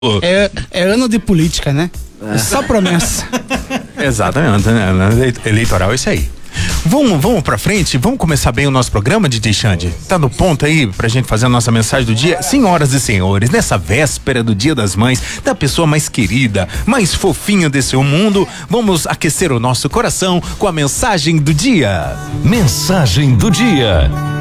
É ano de política, né? Só promessa. Exatamente, né? Eleitoral é isso aí. Vamos pra frente, vamos começar bem o nosso programa, DJ Xande? Tá no ponto aí pra gente fazer a nossa mensagem do dia? Senhoras e senhores, nessa véspera do Dia das Mães, da pessoa mais querida, mais fofinha desse mundo, vamos aquecer o nosso coração com a mensagem do dia. Mensagem do dia.